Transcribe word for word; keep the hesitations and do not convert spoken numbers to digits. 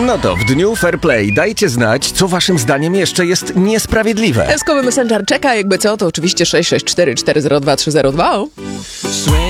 No to w dniu Fair Play dajcie znać, co waszym zdaniem jeszcze jest niesprawiedliwe. Eskowy Messenger czeka, jakby co, to oczywiście sześć sześć cztery cztery zero dwa trzy zero dwa.